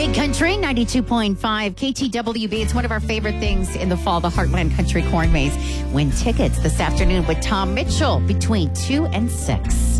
Big Country 92.5 KTWB. It's one of our favorite things in the fall, the Heartland Country Corn Maze. Win tickets this afternoon with Tom Mitchell between 2 and 6.